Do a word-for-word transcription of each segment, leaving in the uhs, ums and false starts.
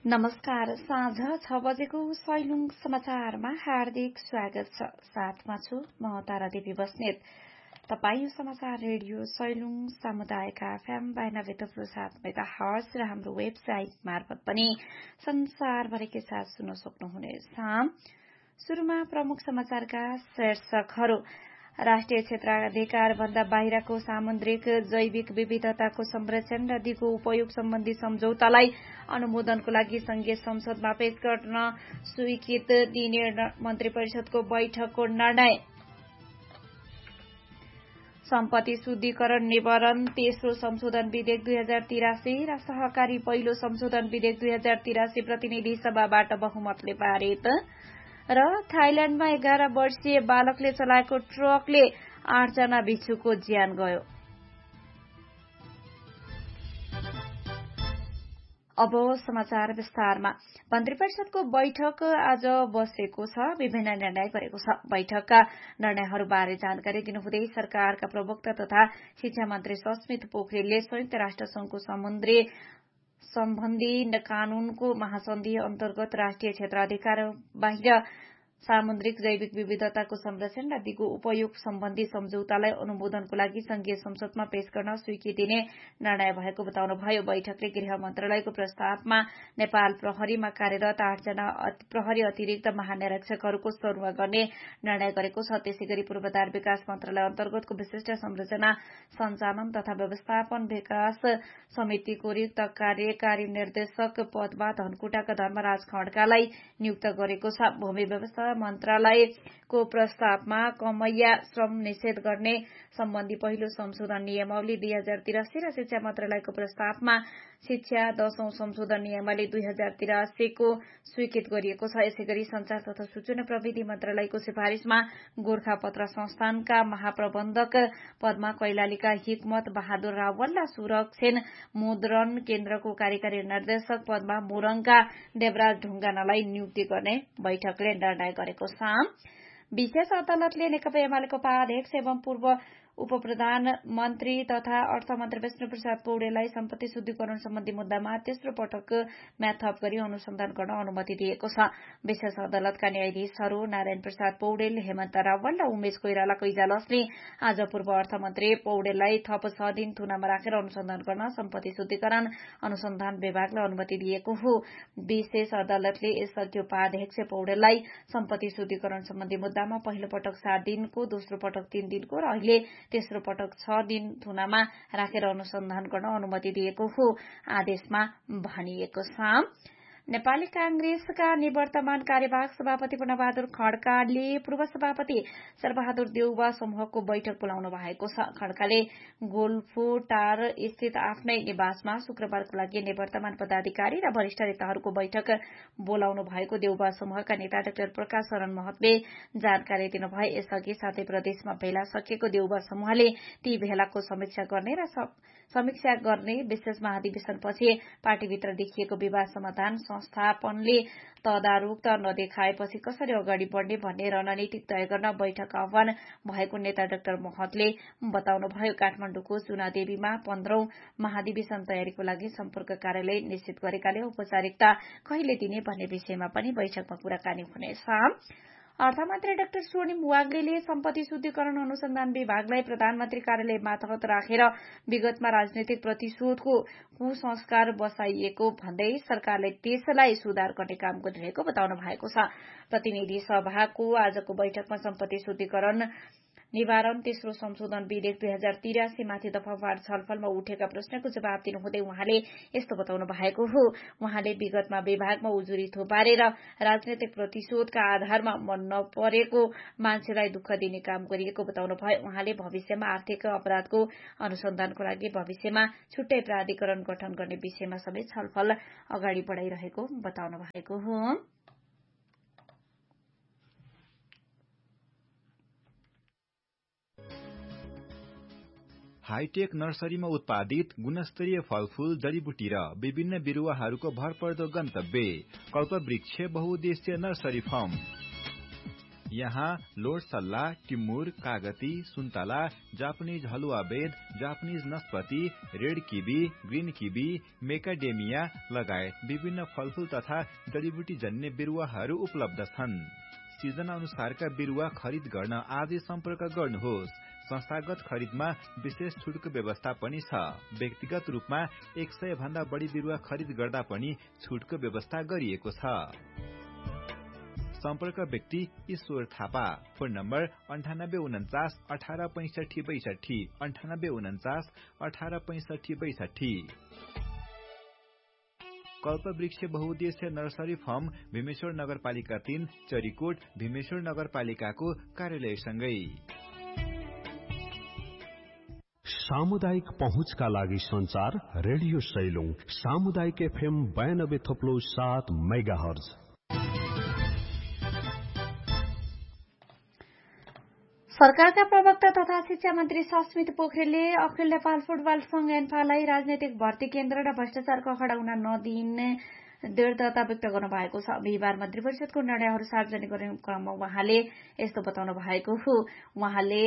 नमस्कार। साँझ छ बजेको सैलुङ समाचारमा हार्दिक स्वागत छ। साथमा छु म तारा देवी बस्नेत। तपाईँ यो समाचार रेडियो सैलुङ सामुदायिक एफएम बाइनब्बे दशमलव सात मेगा हर्ज र हाम्रो वेबसाइट मार्फत पनि संसारभरिकै साथ सुन्न सक्नुहुनेछ। सुरुमा प्रमुख समाचारका शीर्षकहरू। राष्ट्रिय क्षेत्राधिकार भन्दा बाहिरको सामुद्रिक जैविक विविधताको संरक्षण र दिगो उपयोग सम्बन्धी सम्झौतालाई अनुमोदनको लागि संघीय संसदमा पेश गर्न स्वीकृत दिने मन्त्री परिषदको बैठकको निर्णय। सम्पत्ति शुद्धिकरण निवारण तेस्रो संशोधन विधेयक दुई हजार तिरासी र सहकारी पहिलो संशोधन विधेयक दुई हजार तिरासी प्रतिनिधि सभाबाट बहुमतले पारित। र थाइल्याण्डमा एघार वर्षीय बालकले चलाएको ट्रकले आठजना भिक्षुको ज्यान गयो। अब समाचार विस्तारमा। मन्त्री परिषदको बैठक आज बसेको छ, विभिन्न निर्णय गरेको छ। बैठकका निर्णयहरूबारे जानकारी दिनुहुँदै सरकारका प्रवक्ता तथा शिक्षा मन्त्री सस्मित पोखरेलले संयुक्त राष्ट्र संघको समुद्री सम्बन्धी कानूनको महासन्धि अन्तर्गत राष्ट्रिय क्षेत्राधिकार बाहिर सामुद्रिक जैविक विविधताको संरक्षण र दिगो उपयोग सम्बन्धी सम्झौतालाई अनुमोदनको लागि संघीय संसदमा पेश गर्न स्वीकृति दिने निर्णय भएको बताउनुभयो। बैठकले गृह मन्त्रालयको प्रस्तावमा नेपाल प्रहरीमा कार्यरत आठजना प्रहरी अतिरिक्त महानिरीक्षकहरूको सरुवा गर्ने निर्णय गरेको छ। त्यसैगरी पूर्वाधार विकास मन्त्रालय अन्तर्गतको विशिष्ट संरचना सञ्चालन तथा व्यवस्थापन विकास समितिको रिक्त कार्यकारी निर्देशक पदमा धनकुटाका धर्मराज खड्कालाई नियुक्त गरेको छ। भूमि व्यवस्था मन्त्रालयको प्रस्तावमा कमैया श्रम निषेध गर्ने सम्बन्धी पहिलो संशोधन नियमावली दुई हजार तिरासी र शिक्षा मन्त्रालयको प्रस्तावमा शिक्षा दशौं संशोधन नियमावली दुई हजार तिरासीको स्वीकृत गरिएको छ। यसैगरी संचार तथा सूचना प्रविधि मन्त्रालयको सिफारिशमा गोर्खापत्र संस्थानका महाप्रबन्धक पदमा कैलालीका हिकमत बहादुर रावल र सुरक्षण मुद्रण केन्द्रको कार्यकारी निर्देशक पदमा मोरङका देवराज ढुङ्गानालाई नियुक्ति गर्ने बैठकले निर्णय गरेको छ। विशेष अदालतले नेकपा एमालेको उपाध्यक्ष एवं पूर्व उप प्रधानमन्त्री तथा अर्थमन्त्री विष्णुप्रसाद पौडेललाई सम्पत्ति शुद्धिकरण सम्बन्धी मुद्दामा तेस्रो पटक म्याथप गरी अनुसन्धान गर्न अनुमति दिएको छ। विशेष अदालतका न्यायाधीशहरू नारायण प्रसाद पौडेल, हेमन्त रावल र उमेश कोइरालाको इजलासले आज पूर्व अर्थमन्त्री पौडेललाई थप छ दिन थुनामा राखेर अनुसन्धान गर्न सम्पत्ति शुद्धिकरण अनुसन्धान विभागलाई अनुमति दिएको हो। विशेष अदालतले यसअघि उपाध्यक्ष पौडेललाई सम्पत्ति शुद्धिकरण सम्बन्धी मुद्दामा पहिलो पटक सात दिनको, दोस्रो पटक तीन दिनको र अहिले तेस्रो पटक छ दिन थुनामा राखेर अनुसन्धान गर्न अनुमति दिएको हो। आदेशमा भनिएको छ। नेपाली कांग्रेसका निवर्तमान कार्यवाहक सभापति पूर्णबहादुर खड्काले पूर्व सभापति शेरबहादुर देउवा समूहको बैठक बोलाउनु भएको छ। खड्काले गोल्फोटार स्थित आफ्नै निवासमा शुक्रबारको लागि निवर्तमान पदाधिकारी र वरिष्ठ नेताहरूको बैठक बोलाउनु भएको देउवा समूहका नेता डाक्टर प्रकाश शरण महतले जानकारी दिनुभयो। यसअघि सातै प्रदेशमा भेला सकिएको देउवा समूहले ती भेलाको समीक्षा गर्ने र समीक्षा गर्ने विशेष महाधिवेशनपछि पार्टीभित्र देखिएको विवाद समाधान संस्थापनले तदारुक नदेखाएपछि कसरी अगाडि बढ्ने भन्ने रणनीति तय गर्न बैठक आह्वान भएको नेता डाक्टर महतले बताउनुभयो। काठमाडौँको चुनादेवीमा पन्ध्रौं महाधिवेशन तयारीको लागि सम्पर्क कार्यालय निश्चित गरेकाले औपचारिकता कहिले दिने भन्ने विषयमा पनि बैठकमा कुराकानी हुनेछ। अर्थमन्त्री डाक्टर स्वर्णिम वाग्लेले सम्पत्ति शुद्धिकरण अनुसन्धान विभागलाई प्रधानमन्त्री कार्यालय मातहत राखेर विगतमा राजनैतिक प्रतिशोधको कुसंस्कार बसाइएको भन्दै सरकारले त्यसलाई सुधार गर्ने काम गरिरहेको बताउनु भएको छ। प्रतिनिधि सभाको आजको बैठकमा सम्पत्ति शुद्धिकरण निवारण तेस्रो संशोधन विधेयक दुई हजार तिरासी माथि दफावार छलफलमा उठेका प्रश्नको जवाब दिनुहुँदै उहाँले यस्तो बताउनु भएको हो। उहाँले विगतमा विभागमा उजुरी थोपारेर राजनैतिक प्रतिशोधका आधारमा मन नपरेको मान्छेलाई दुःख दिने काम गरिएको बताउनु भयो। उहाँले भविष्यमा आर्थिक अपराधको अनुसन्धानको लागि भविष्यमा छुट्टै प्राधिकरण गठन गर्ने विषयमा समेत छलफल अगाडि बढ़ाइरहेको बताउनु भएको हो। हाईटेक नर्सरीमा उत्पादित गुणस्तरीय फलफूल, जडीबुटी र विभिन्न बिरुवाहरूको भरपर्दो गन्तव्य कल्पवृक्ष बहुउद्देश्य नर्सरी फार्म। यहाँ लोड सल्ला, टिमुर, कागती, सुन्तला, जापानिज हलुवा बेद, जापानिज नस्पति, रेड किबी, ग्रीन किबी, मेकाडेमिया लगायत विभिन्न फलफूल तथा जडीबुटी जन्य बिरुवाहरू उपलब्ध छन्। सिजन अनुसारका बिरुवा खरिद गर्न आजै सम्पर्क गर्नुहोस्। संस्थागत खरिदमा विशेष छुटको व्यवस्था पनि छ। व्यक्तिगत रूपमा एक सय भन्दा बढी बिरुवा खरिद गर्दा पनि छुटको व्यवस्था गरिएको छ। सम्पर्क व्यक्ति ईश्वर थापा। फोन नम्बर अन्ठानब्बे उन्चास अठार पैंसठी बैसठी अन्ठानब्बे उन्चास अठार पैंसठी बैसठी। कल्पवृक्ष बहुउद्देश्य नर्सरी फर्म भीमेश्वर नगरपालिका तीन चरीकोट भीमेश्वर नगरपालिकाको कार्यालयसँगै। सामुदायिक पहुँचका लागि संचार रेडियो सैलुङ सामुदायिक एफएम बयानब्बे थोप्लो सात मेगाहर्ज। सरकारका प्रवक्ता तथा शिक्षा मन्त्री सस्मित पोखरेलले अखिल नेपाल फुटबल संघ एन्फालाई राजनैतिक भर्ती केन्द्र र भ्रष्टाचारको खडा हुन नदिने दृढता व्यक्त गर्नु भएको छ। बिहिबार मन्त्री परिषदको निर्णयहरू सार्वजनिक गर्ने क्रममा उहाँले यस्तो बताउनु भएको हो। उहाँले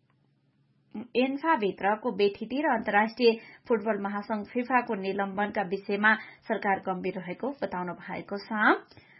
एन्फाभित्रको बेथिति र अन्तर्राष्ट्रिय फुटबल महासंघ फिफाको निलम्बनका विषयमा सरकार गम्भीर रहेको बताउनु भएको छ।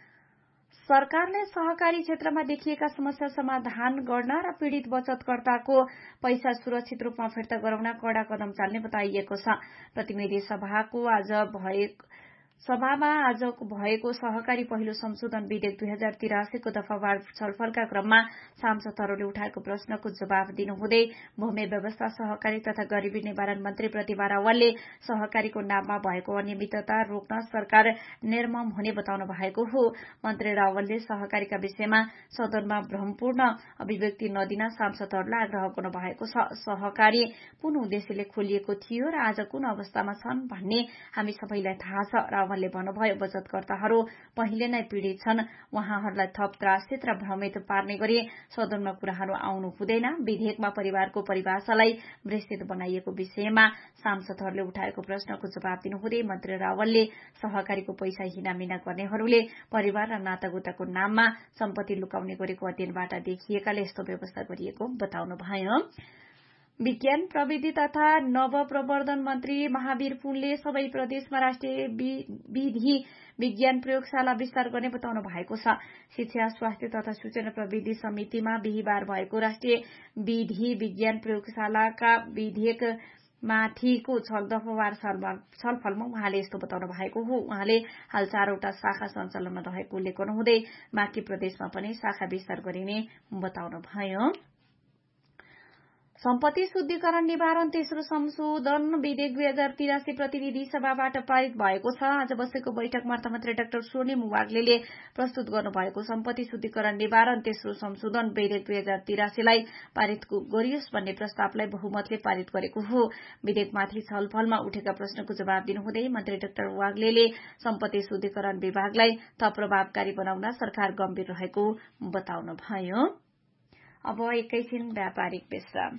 सरकारले सहकारी क्षेत्रमा देखिएका समस्या समाधान गर्न र पीड़ित बचतकर्ताको पैसा सुरक्षित रूपमा फिर्ता गराउन कडा कदम चाल्ने बताइएको छ। प्रतिनिधि सभाको आज भए सभामा आज भएको सहकारी पहिलो संशोधन विधेयक दुई हजार तिरासीको दफावार छलफलका क्रममा सांसदहरूले उठाएको प्रश्नको जवाब दिनुहुँदै भूमि व्यवस्था सहकारी तथा गरीबी निवारण मन्त्री प्रतिभा रावलले सहकारीको नाममा भएको अनियमितता रोक्न सरकार निर्मम हुने बताउनु भएको हो। मन्त्री रावलले सहकारीका विषयमा सदनमा भ्रमपूर्ण अभिव्यक्ति नदिन सांसदहरूलाई आग्रह गर्नु भएको छ। सहकारी कुन उद्देश्यले खोलिएको थियो र आज कुन अवस्थामा छन् भन्ने हामी सबैलाई थाहा छ। रावलले भन्नुभयो, बचतकर्ताहरू पहिले नै पीड़ित छन्, उहाँहरूलाई थप त्रासित र भ्रमित पार्ने गरी सदनमा कुराहरू आउनु हुँदैन। विधेयकमा परिवारको परिभाषालाई विस्तृत बनाइएको विषयमा सांसदहरूले उठाएको प्रश्नको जवाब दिनुहुँदै मन्त्री रावलले सहकारीको पैसा हिनामिना गर्नेहरूले परिवार र नातागोताको नाममा सम्पत्ति लुकाउने गरेको अध्ययनबाट देखिएकाले यस्तो व्यवस्था गरिएको बताउनुभयो। विज्ञान प्रविधि तथा नवप्रवर्धन मन्त्री महावीर पुनले सबै प्रदेशमा राष्ट्रिय विधि विज्ञान प्रयोगशाला विस्तार गर्ने बताउनु भएको छ। शिक्षा, स्वास्थ्य तथा सूचना प्रविधि समितिमा बिहिबार भएको राष्ट्रिय विधि विज्ञान प्रयोगशालाका विधेयक माथिको दफावार छलफलमा उहाँले यस्तो बताउनु भएको हो। उहाँले हाल चारवटा शाखा सञ्चालनमा रहेको उल्लेख गर्नुहुँदै बाँकी प्रदेशमा पनि शाखा विस्तार गरिने बताउनुभयो। सम्पत्ति शुद्धिकरण निवारण तेस्रो संशोधन विधेयक दुई हजार तिरासी प्रतिनिधि सभाबाट पारित भएको छ। आज बसेको बैठकमा अर्थमन्त्री डाक्टर स्वर्णिम वाग्लेले प्रस्तुत गर्नुभएको सम्पत्ति शुद्धिकरण निवारण तेस्रो संशोधन विधेयक दुई हजार तिरासीलाई पारित गरियोस् भन्ने प्रस्तावलाई बहुमतले पारित गरेको हो। विधेयकमाथि छलफलमा उठेका प्रश्नको जवाब दिनुहुँदै मन्त्री डाक्टर वाग्लेले सम्पत्ति शुद्धिकरण विभागलाई थप प्रभावकारी बनाउन सरकार गम्भीर रहेको बताउनुभयो। अब एकैछिन व्यापारिक विश्राम।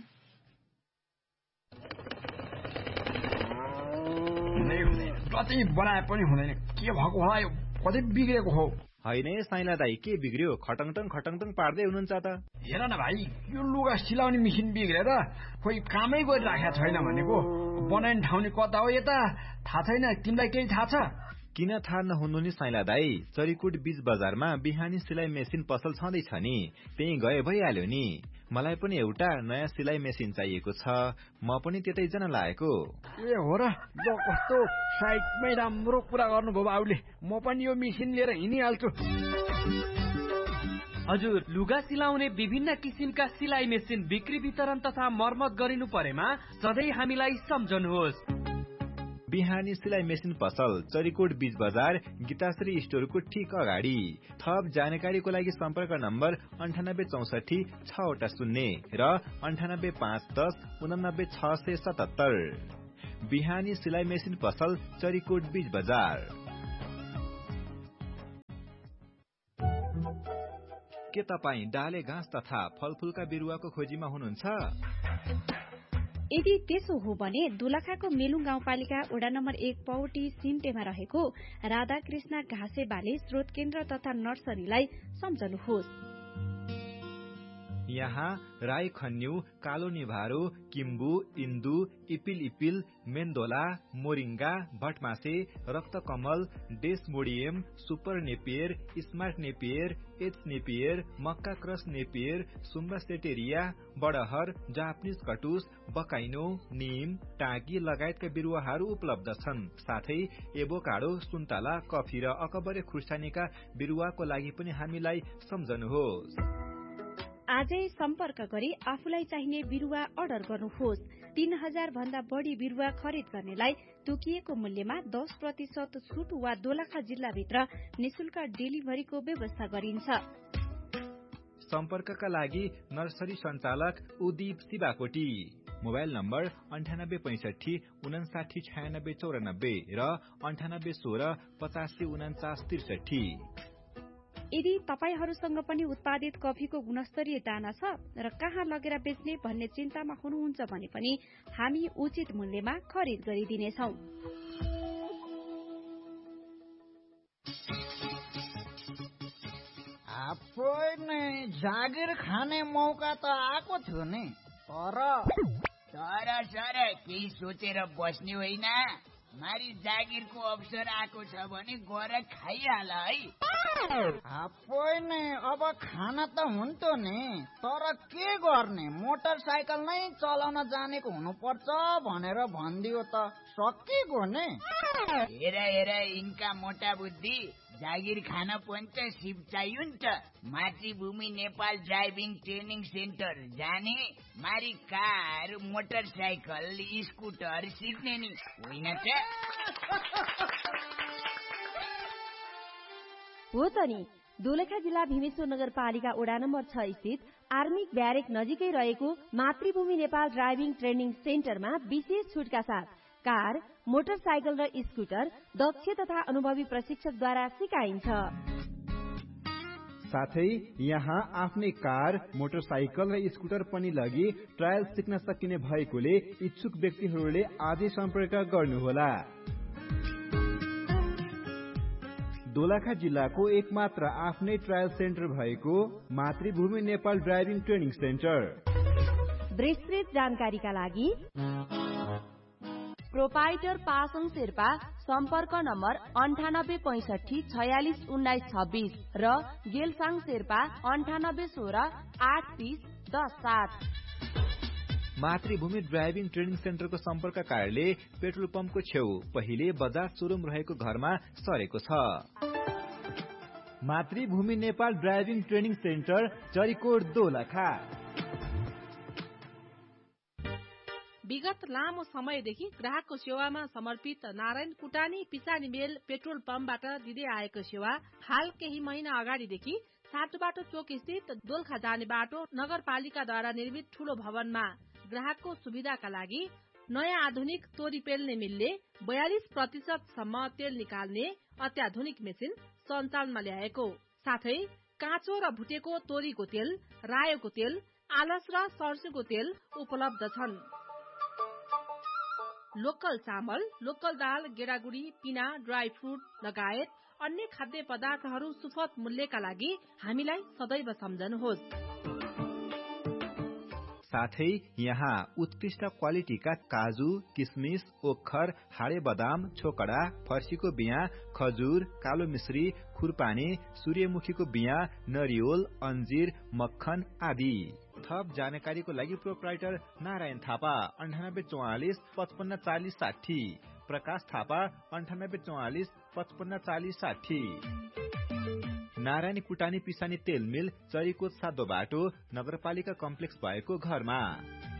कतै बनाए पनि हुँदैन, के भएको होला, यो कतै बिग्रेको हो। होइन साइला दाई, के बिग्रियो? खटङटङ खटङटङ पार्दै हुनुहुन्छ त। हेर न भाइ, यो लुगा सिलाउने मेसिन बिग्रेर खोइ कामै गरिराखेको छैन भनेको। बनाउने ठाउँ कता हो यता थाहा छैन, तिमीलाई केही थाहा छ? किन थाहा नहुनु नि साइला दाई, चरीकोट बीच बजारमा बिहानी सिलाइ मेसिन पसल छँदैछ नि, त्यही गए भइहाल्यो नि। मलाई पनि एउटा नयाँ सिलाइ मेसिन चाहिएको छ, म पनि त्यतै जान लागेको। ए हो र, ल कस्तो साइडमै राम्रो कुरा गर्नुभयो बाबुले, म पनि यो मेसिन लिएर हिँडिहाल्छु। हजुर, लुगा सिलाउने विभिन्न किसिमका सिलाइ मेसिन बिक्री वितरण तथा मर्मत गरिनु परेमा सधैँ हामीलाई सम्झनुहोस्। बिहानी सिलाइ मेसिन पसल चरीकोट बीच बजार गीताश्री स्टोरको ठिक अगाडि। थप जानकारीको लागि सम्पर्क नम्बर अन्ठानब्बे चौसठी छवटा शून्य र अन्ठानब्बे पाँच दस उनानब्बे छ सय सतहत्तर। बिहानी सिलाइ मेसिन पसल चरीकोट बीच बजार। के तपाईँ डाले घाँस तथा फलफूलका बिरुवाको खोजीमा हुनुहुन्छ? यदि त्यसो हो भने दोलखाको मेलुङ गाउँपालिका वडा नम्बर एक पौटी सिम्टेमा रहेको राधाकृष्ण घाँसे बाली स्रोत केन्द्र तथा नर्सरीलाई सम्झनुहोस्। यहाँ राई खन्यु, कालो निभारो, किम्बु, इन्दु, इपिल इपिल, मेन्दोला, moringa, भटमासे, रक्तकमल, Desmodium, super Napier, smart Napier, H Napier, मक्का क्रस नेपियर, सुम्बासेटेरिया, बडहर, जापानिज कटुस, बकाइनो, नीम, टाँकी लगायतका बिरुवाहरू उपलब्ध छन्। साथै एभोकाडो, सुन्तला, कफी र अकबरे खुर्सानीका बिरुवाको लागि पनि हामीलाई सम्झनुहोस्। आजै सम्पर्क गरी आफूलाई चाहिने बिरुवा अर्डर गर्नुहोस्। तीन हजार भन्दा बढी बिरुवा खरिद गर्नेलाई तोकिएको मूल्यमा दस प्रतिशत छुट वा दोलखा जिल्लाभित्र निशुल्क डेलिभरीको व्यवस्था गरिन्छ। सम्पर्कका लागि नर्सरी सञ्चालक उदीप शिवाकोटी, मोबाइल नम्बर अन्ठानब्बे पैंसठी उनासाठी छयानब्बे चौरानब्बे र अन्ठानब्बे सोह्र पचासी उनाचास त्रिसठी। यदि तपाईहरूसँग पनि उत्पादित कफीको गुणस्तरीय दाना छ र कहाँ लगेर बेच्ने भन्ने चिन्तामा हुनुहुन्छ भने पनि हामी उचित मूल्यमा खरिद गरिदिनेछौं। जागिर खाने मौका त आएको थियो नि, तर तर सर केही सोचेर बस्ने होइन। मारी जागिरको अवसर आएको छ भने गएर खाइहाल है। होइन, अब खाना त हुन्थ्यो नि, तर के गर्ने, मोटरसाइकल नै चलाउन जानेको हुनुपर्छ भनेर भनिदियो त सकिगयो नि। हेर हेर यिनका मोटा बुद्धि, जागिर खान पनि त सिप चाहियो नि त। मातृभूमि नेपाल ड्राइभिङ ट्रेनिङ सेन्टर जाने, मारी कार, मोटरसाइकल, स्कुटर सिक्ने नि होइन त। हो त नि, दोलखा जिल्ला भीमेश्वर नगरपालिका वडा नम्बर छ स्थित आर्मिक ब्यारेक नजिकै रहेको मातृभूमि नेपाल ड्राइभिङ ट्रेनिङ सेन्टरमा विशेष छुटका साथ कार, मोटरसाइकल र स्कुटर दक्ष तथा अनुभवी प्रशिक्षकद्वारा सिकाइन्छ। साथै यहाँ आफ्नै कार, मोटरसाइकल र स्कुटर पनि लगी ट्रायल सिक्न सकिने भएकोले इच्छुक व्यक्तिहरूले आजै सम्पर्क गर्नुहोला। दोलखा जिल्लाको एकमात्र आफ्नै ट्रायल सेन्टर भएको मातृभूमि नेपाल ड्राइभिङ ट्रेनिङ सेन्टर। विस्तृत जानकारीका लागि प्रोपाइटर पासङ शेर्पा, सम्पर्क नम्बर अन्ठानब्बे पैंसठी छयालिस उन्नाइस छब्बीस र गेलसाङ शेर्पा अन्ठानब्बे सोह्र आठ तीस दस सात। मातृभूमि ड्राइभिङ ट्रेनिङ सेन्टरको सम्पर्क कार्यालय पेट्रोल पम्पको छेउ पहिले बजाज सोरुम रहेको घरमा सरेको छ। मातृभूमि Nepal driving training centre, Charikot, Dolakha. विगत लामो समयदेखि ग्राहकको सेवामा समर्पित नारायण कुटानी पिसानी मेल पेट्रोल पम्पबाट दिँदै आएको सेवा हाल केही महिना अगाडिदेखि साटोबाटो चोक स्थित दोलखा जाने बाटो नगरपालिकाद्वारा निर्मित ठूलो भवनमा ग्राहकको सुविधाका लागि नयाँ आधुनिक तोरी पेल्ने मिलले बयालिस प्रतिशत सम्म तेल निकाल्ने अत्याधुनिक मेसिन सञ्चालनमा ल्याएको साथै काँचो र भुटेको तोरीको तेल, रायोको तेल, आलस र सर्सोको तेल उपलब्ध छन्। लोकल चामल, लोकल दाल, गेडागुडी, पिना, ड्राई फ्रुट लगायत अन्य खाद्य पदार्थहरू सुपथ मूल्यका लागि हामीलाई सदैव सम्झनुहोस्। साथै यहाँ उत्कृष्ट क्वालिटीका काजु, किसमिस, ओखर, हाडे बदाम, छोकडा, फर्सीको बिया, खजुर, कालो मिश्री, खुरपानी, सूर्यमुखीको बिया, नरिवल, अन्जीर, मक्खन आदि। थप जानकारीको लागि प्रोप्राइटर नारायण थापा अन्ठानब्बे चौवालिस पचपन्न चालिस साठी, प्रकाश थापा अन्ठानब्बे चौवालिस पचपन्न चालिस साठी। नारायण कुटानी पिसानी तेल मिल, चरीकोट सातो बाटो, नगरपालिका कम्प्लेक्स भएको घरमा।